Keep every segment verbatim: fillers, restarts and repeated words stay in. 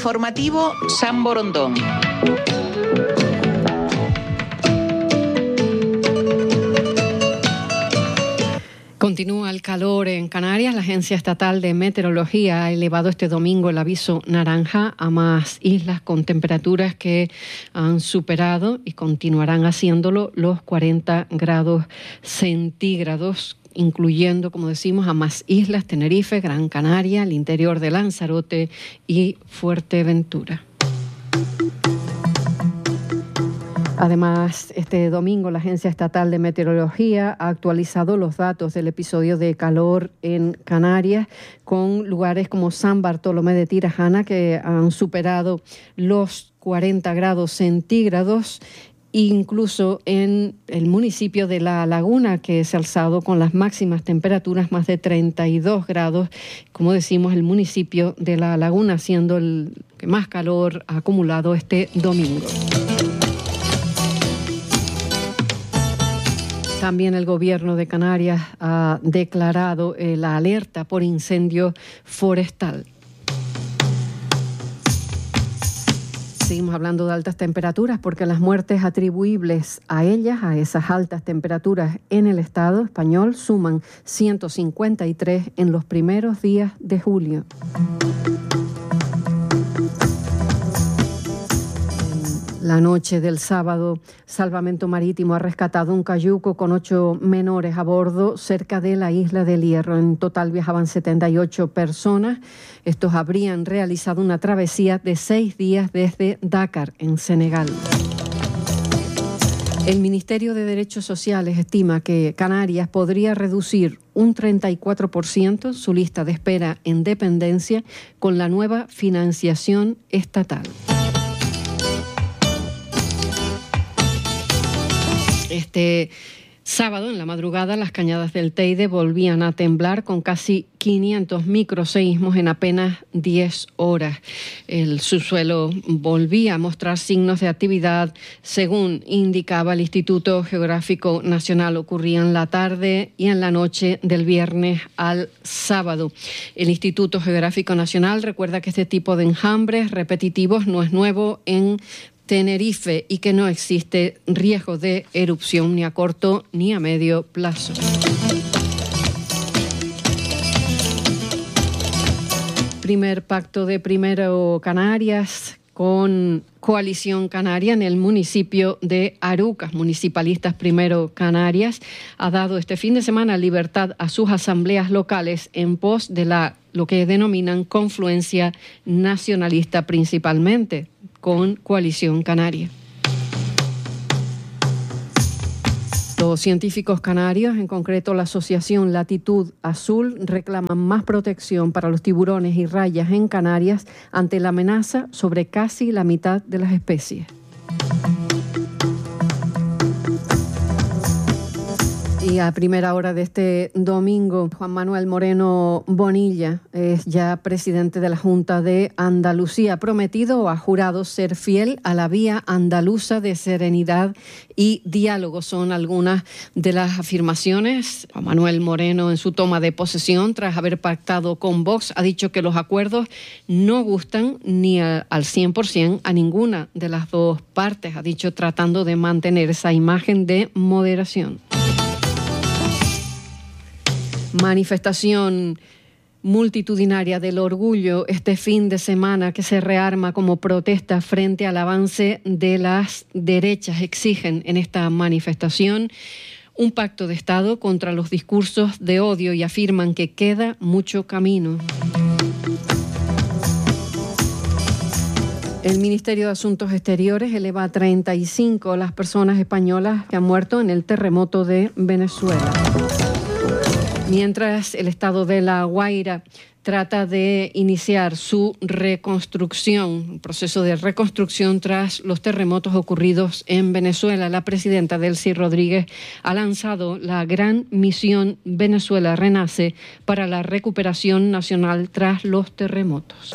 Informativo San Borondón. Continúa el calor en Canarias. La Agencia Estatal de Meteorología ha elevado este domingo el aviso naranja a más islas con temperaturas que han superado y continuarán haciéndolo los cuarenta grados centígrados, incluyendo, como decimos, a más islas: Tenerife, Gran Canaria, el interior de Lanzarote y Fuerteventura. Además, este domingo la Agencia Estatal de Meteorología ha actualizado los datos del episodio de calor en Canarias, con lugares como San Bartolomé de Tirajana que han superado los cuarenta grados centígrados, incluso en el municipio de La Laguna, que se ha alzado con las máximas temperaturas más de treinta y dos grados. Como decimos, el municipio de La Laguna siendo el que más calor ha acumulado este domingo. También el Gobierno de Canarias ha declarado eh, la alerta por incendio forestal. Seguimos hablando de altas temperaturas porque las muertes atribuibles a ellas, a esas altas temperaturas en el Estado español, suman ciento cincuenta y tres en los primeros días de julio. La noche del sábado, Salvamento Marítimo ha rescatado un cayuco con ocho menores a bordo cerca de la isla del Hierro. En total viajaban setenta y ocho personas. Estos habrían realizado una travesía de seis días desde Dakar, en Senegal. El Ministerio de Derechos Sociales estima que Canarias podría reducir un treinta y cuatro por ciento su lista de espera en dependencia con la nueva financiación estatal. Este sábado, en la madrugada, las cañadas del Teide volvían a temblar con casi quinientos microseísmos en apenas diez horas. El subsuelo volvía a mostrar signos de actividad, según indicaba el Instituto Geográfico Nacional. Ocurría en la tarde y en la noche del viernes al sábado. El Instituto Geográfico Nacional recuerda que este tipo de enjambres repetitivos no es nuevo en Tenerife y que no existe riesgo de erupción ni a corto ni a medio plazo. Primer pacto de Primero Canarias con Coalición Canaria en el municipio de Arucas. Municipalistas Primero Canarias ha dado este fin de semana libertad a sus asambleas locales en pos de la lo que denominan confluencia nacionalista, principalmente con Coalición Canaria. Los científicos canarios, en concreto la asociación Latitud Azul, reclaman más protección para los tiburones y rayas en Canarias ante la amenaza sobre casi la mitad de las especies. Y a primera hora de este domingo, Juan Manuel Moreno Bonilla es ya presidente de la Junta de Andalucía. Ha prometido o ha jurado ser fiel a la vía andaluza de serenidad y diálogo. Son algunas de las afirmaciones. Juan Manuel Moreno, en su toma de posesión, tras haber pactado con Vox, ha dicho que los acuerdos no gustan ni a, al cien por ciento a ninguna de las dos partes. Ha dicho, tratando de mantener esa imagen de moderación. Manifestación multitudinaria del orgullo este fin de semana que se rearma como protesta frente al avance de las derechas. Exigen en esta manifestación un pacto de Estado contra los discursos de odio y afirman que queda mucho camino. El Ministerio de Asuntos Exteriores eleva a treinta y cinco las personas españolas que han muerto en el terremoto de Venezuela. Mientras el estado de La Guaira trata de iniciar su reconstrucción, un proceso de reconstrucción tras los terremotos ocurridos en Venezuela, la presidenta Delcy Rodríguez ha lanzado la gran misión Venezuela Renace para la recuperación nacional tras los terremotos.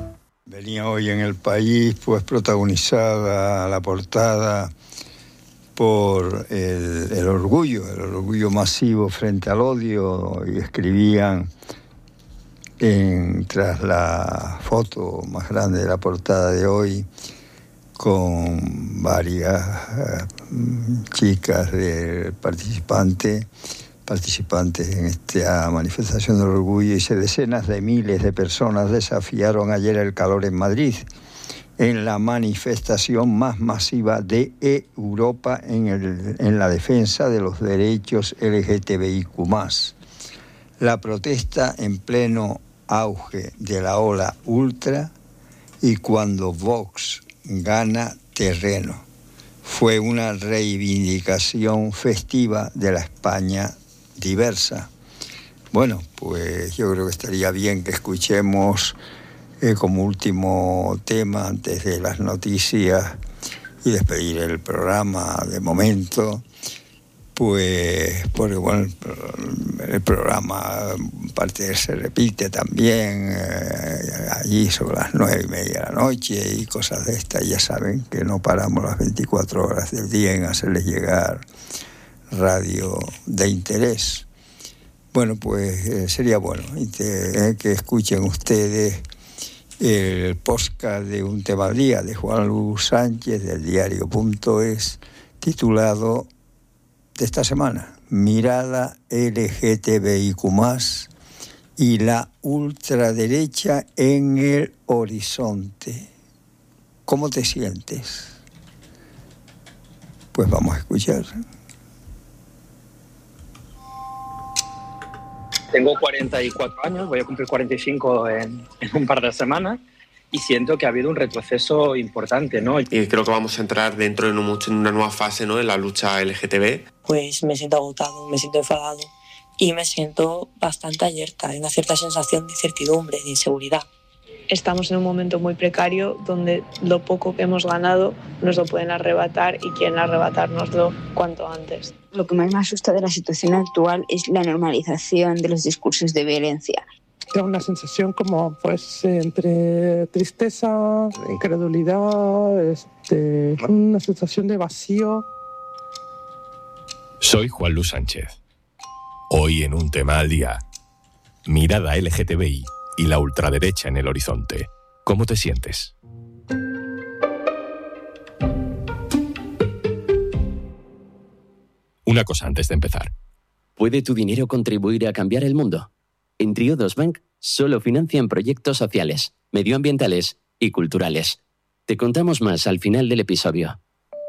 Venía hoy en El País, pues protagonizada la portada por el, el orgullo, el orgullo masivo frente al odio, y escribían en, tras la foto más grande de la portada de hoy, con varias uh, chicas de participantes, participantes en esta manifestación del orgullo, y decenas de miles de personas desafiaron ayer el calor en Madrid, en la manifestación más masiva de Europa en, el, en la defensa de los derechos L G T B I Q más. La protesta en pleno auge de la ola ultra y cuando Vox gana terreno. Fue una reivindicación festiva de la España diversa. Bueno, pues yo creo que estaría bien que escuchemos Eh, como último tema, antes de las noticias y despedir el programa de momento, pues porque bueno, el, el programa parte se repite también eh, allí sobre las nueve y media de la noche y cosas de estas. Ya saben que no paramos las veinticuatro horas del día en hacerles llegar radio de interés. Bueno, pues eh, sería bueno eh, que escuchen ustedes el podcast de Un tema al día de Juan Luis Sánchez del diario punto es, titulado de esta semana, Mirada L G T B I Q más y la ultraderecha en el horizonte. ¿Cómo te sientes? Pues vamos a escuchar. Tengo cuarenta y cuatro años, voy a cumplir cuarenta y cinco en, en un par de semanas y siento que ha habido un retroceso importante, ¿no? Y creo que vamos a entrar dentro de no mucho en una nueva fase, ¿no?, en la lucha L G T B. Pues me siento agotado, me siento enfadado y me siento bastante alerta. Hay una cierta sensación de incertidumbre, de inseguridad. Estamos en un momento muy precario donde lo poco que hemos ganado nos lo pueden arrebatar y quieren arrebatárnoslo cuanto antes. Lo que más me asusta de la situación actual es la normalización de los discursos de violencia. Tengo una sensación como pues entre tristeza, incredulidad, este, una sensación de vacío. Soy Juan Luis Sánchez. Hoy en Un tema al día, mirada L G T B I y la ultraderecha en el horizonte. ¿Cómo te sientes? Una cosa antes de empezar. ¿Puede tu dinero contribuir a cambiar el mundo? En Triodos Bank solo financian proyectos sociales, medioambientales y culturales. Te contamos más al final del episodio.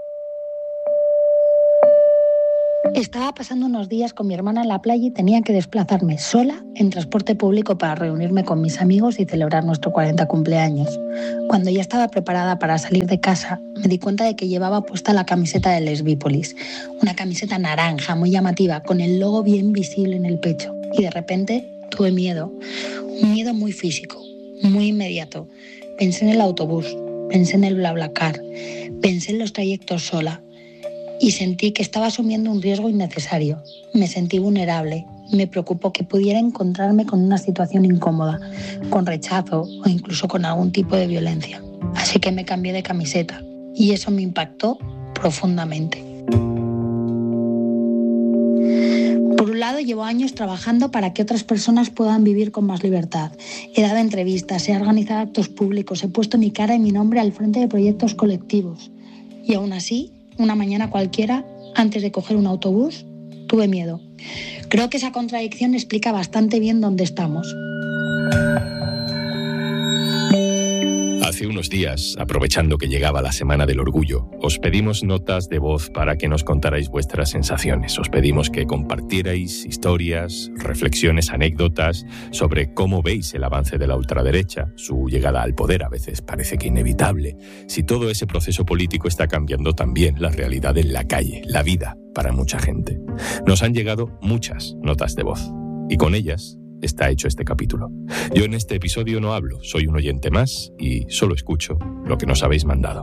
Estaba pasando unos días con mi hermana en la playa y tenía que desplazarme sola en transporte público para reunirme con mis amigos y celebrar nuestro cuarenta cumpleaños. Cuando ya estaba preparada para salir de casa, me di cuenta de que llevaba puesta la camiseta de Lesbípolis, una camiseta naranja muy llamativa con el logo bien visible en el pecho. Y de repente tuve miedo, un miedo muy físico, muy inmediato. Pensé en el autobús, pensé en el BlaBlaCar, pensé en los trayectos sola. Y sentí que estaba asumiendo un riesgo innecesario. Me sentí vulnerable. Me preocupó que pudiera encontrarme con una situación incómoda, con rechazo o incluso con algún tipo de violencia. Así que me cambié de camiseta y eso me impactó profundamente. Por un lado, llevo años trabajando para que otras personas puedan vivir con más libertad. He dado entrevistas, he organizado actos públicos, he puesto mi cara y mi nombre al frente de proyectos colectivos. Y aún así, una mañana cualquiera, antes de coger un autobús, tuve miedo. Creo que esa contradicción explica bastante bien dónde estamos. Hace unos días, aprovechando que llegaba la Semana del Orgullo, os pedimos notas de voz para que nos contarais vuestras sensaciones. Os pedimos que compartierais historias, reflexiones, anécdotas sobre cómo veis el avance de la ultraderecha, su llegada al poder a veces parece que inevitable, si todo ese proceso político está cambiando también la realidad en la calle, la vida para mucha gente. Nos han llegado muchas notas de voz y con ellas está hecho este capítulo. Yo en este episodio no hablo, soy un oyente más y solo escucho lo que nos habéis mandado.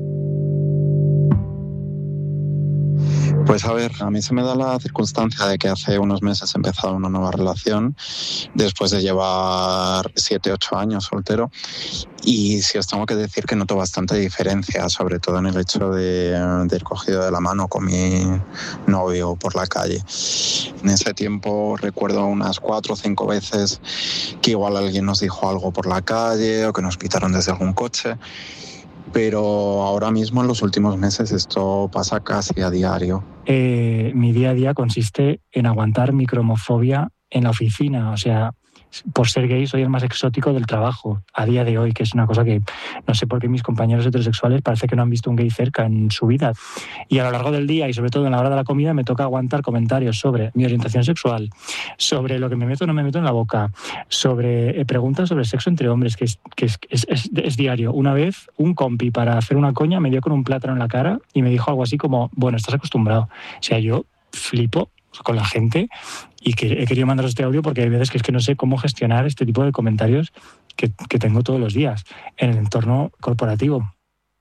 Pues a ver, a mí se me da la circunstancia de que hace unos meses he empezado una nueva relación después de llevar siete, ocho años soltero Y si os tengo que decir que noto bastante diferencia, sobre todo en el hecho de, de ir cogido de la mano con mi novio por la calle. En ese tiempo recuerdo unas cuatro o cinco veces que igual alguien nos dijo algo por la calle o que nos pitaron desde algún coche, pero ahora mismo en los últimos meses esto pasa casi a diario. Eh, mi día a día consiste en aguantar micromofobia en la oficina, o sea, por ser gay soy el más exótico del trabajo a día de hoy, que es una cosa que no sé por qué mis compañeros heterosexuales parece que no han visto un gay cerca en su vida. Y a lo largo del día y sobre todo en la hora de la comida me toca aguantar comentarios sobre mi orientación sexual, sobre lo que me meto o no me meto en la boca, sobre eh, preguntas sobre sexo entre hombres, que, es, que es, es, es, es diario. Una vez un compi para hacer una coña me dio con un plátano en la cara y me dijo algo así como, bueno, estás acostumbrado. O sea, yo flipo con la gente y que he querido mandaros este audio porque hay veces que es que no sé cómo gestionar este tipo de comentarios que, que tengo todos los días en el entorno corporativo.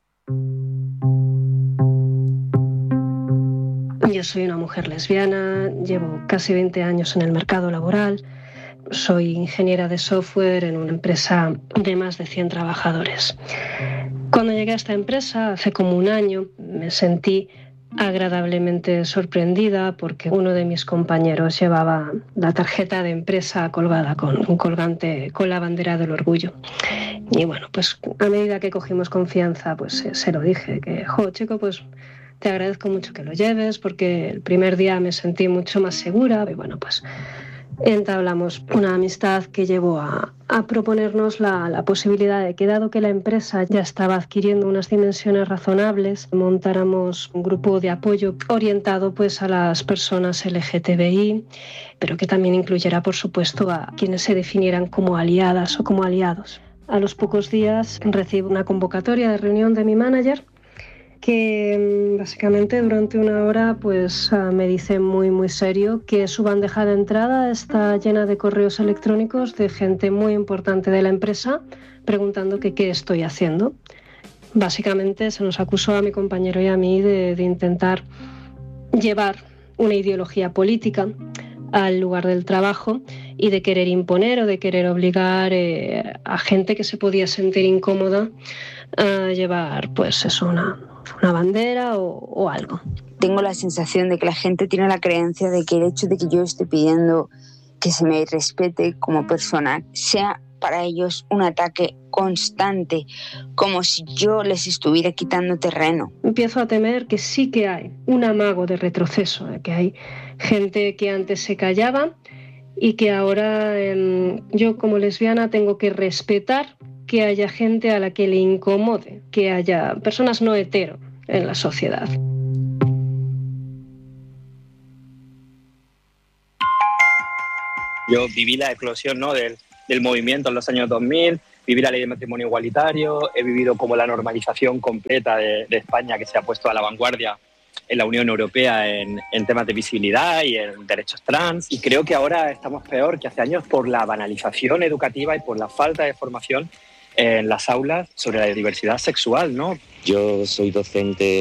Yo soy una mujer lesbiana, llevo casi veinte años en el mercado laboral, soy ingeniera de software en una empresa de más de cien trabajadores. Cuando llegué a esta empresa, hace como un año, me sentí agradablemente sorprendida porque uno de mis compañeros llevaba la tarjeta de empresa colgada con un colgante con la bandera del orgullo. Y bueno, pues a medida que cogimos confianza, pues se, se lo dije, que, jo, chico, pues te agradezco mucho que lo lleves porque el primer día me sentí mucho más segura. Y bueno, pues entablamos una amistad que llevó a, a proponernos la, la posibilidad de que, dado que la empresa ya estaba adquiriendo unas dimensiones razonables, montáramos un grupo de apoyo orientado pues a las personas L G T B I, pero que también incluyera, por supuesto, a quienes se definieran como aliadas o como aliados. A los pocos días recibo una convocatoria de reunión de mi manager que básicamente durante una hora pues me dice muy muy serio que su bandeja de entrada está llena de correos electrónicos de gente muy importante de la empresa preguntando que qué estoy haciendo. Básicamente se nos acusó a mi compañero y a mí de, de intentar llevar una ideología política al lugar del trabajo y de querer imponer o de querer obligar eh, a gente que se podía sentir incómoda a llevar pues eso, una una bandera o, o algo. Tengo la sensación de que la gente tiene la creencia de que el hecho de que yo esté pidiendo que se me respete como persona sea para ellos un ataque constante, como si yo les estuviera quitando terreno. Empiezo a temer que sí que hay un amago de retroceso, que hay gente que antes se callaba y que ahora eh, yo como lesbiana tengo que respetar que haya gente a la que le incomode, que haya personas no hetero en la sociedad. Yo viví la explosión, ¿no?, del, del movimiento en los años dos mil, viví la ley de matrimonio igualitario, he vivido como la normalización completa de, de España que se ha puesto a la vanguardia en la Unión Europea en, en temas de visibilidad y en derechos trans, y creo que ahora estamos peor que hace años por la banalización educativa y por la falta de formación en las aulas sobre la diversidad sexual, ¿no? Yo soy docente